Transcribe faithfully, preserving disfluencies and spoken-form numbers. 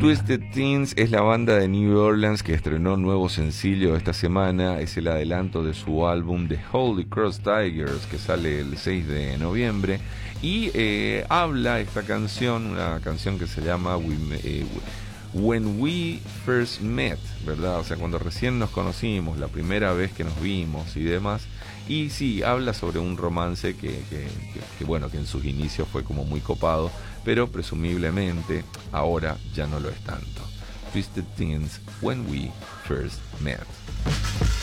Twisted Teens es la banda de New Orleans que estrenó nuevo sencillo esta semana. Es el adelanto de su álbum The Holy Cross Tigers, que sale el seis de noviembre. Y eh, habla esta canción, una canción que se llama We, eh, When We First Met, ¿verdad? O sea, cuando recién nos conocimos, la primera vez que nos vimos y demás. Y sí, habla sobre un romance que, que, que, que bueno, que en sus inicios fue como muy copado, pero presumiblemente ahora ya no lo es tanto. Twisted Teens, When We First Met.